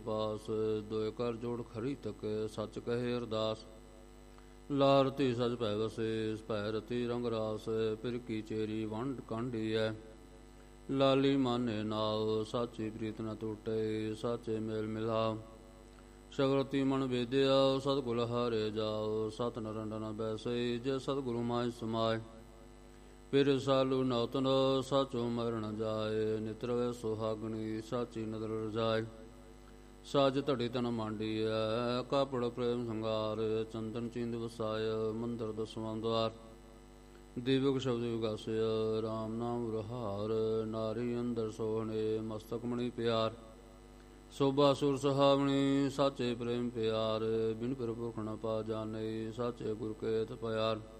ਪਾਸ ਦੋਇ ਕਰ ਜੋੜ ਖਰੀ ਤਕ ਸੱਚ ਕਹੇ ਅਰਦਾਸ। ਲਾਰਤੀ ਸਜ ਭੈ ਵਸੇ ਭੈ ਰਤੀ ਰੰਗ ਰਾਸ ਫਿਰ ਕੀ ਚੇਰੀ ਵੰਡ ਕਾਂਢੀ ਐ। ਲਾਲੀ ਮਾਨੇ ਨਾਉ ਸਾਚੀ ਪ੍ਰੀਤ ਨ ਟੂਟੇ ਸਾਚੇ ਮੇਲ ਮਿਲਾਓ। ਸ਼ਗਰਤੀ ਮਨ ਵੇਦਿਆ ਸਤਿਗੁਰ ਹਾਰੇ ਜਾਓ ਸਤ ਨਰੰਡ ਨ ਬੈਸੇ ਜੇ ਸਤਿਗੁਰੂ ਮਾਇ ਸਮਾਏ। ਫਿਰ ਸਾਲੂ ਨੌਤਨ ਸਾਚੋ ਮਰਨ ਜਾਏ ਨਿਤਰ ਵੈ ਸੁਹਾਗਣੀ ਸਾਚੀ ਨਦਰ ਰਜਾਏ। ਸਾਜ ਧੜੀ ਤਨ ਮਾਂਡੀਐ ਕਾਪੜ ਪ੍ਰੇਮ ਸੰਗਾਰ ਚੰਦਨ ਚਿੰਦ ਵਸਾਇ ਮੰਦਰ ਦਸਵਾਂ ਦਵਾਰ। ਦੀਵਕ ਸ਼ਬਦ ਵਿਗਾਸਿਆ ਰਾਮ ਨਾਮ ਰਹਾਰ ਨਾਰੀ ਅੰਦਰ ਸੋਹਣੇ ਮਸਤਕ ਮਣੀ ਪਿਆਰ। ਸੋਭਾ ਸੁਰ ਸੁਹਾਵਣੀ ਸਾਚੇ ਪ੍ਰੇਮ ਪਿਆਰ ਬਿਨ ਪਿਰ ਭੁਖ ਨ ਪਾ ਜਾਣੇ ਸਾਚੇ ਗੁਰ ਕੇ ਪਿਆਰ।